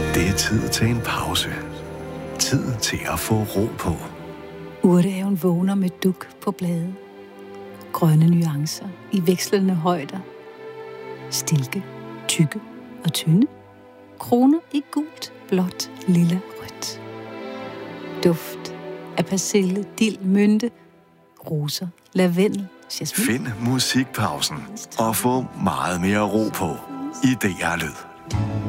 Det er tid til en pause. Tid til at få ro på. Urtehaven vågner med duk på blade. Grønne nuancer i vekslende højder. Stilke, tykke og tynde. Kroner i gult, blåt, lilla, rødt. Duft af persille, dild, mynte, roser, lavendel, jasmin. Find musikpausen og få meget mere ro på i DR Lyd.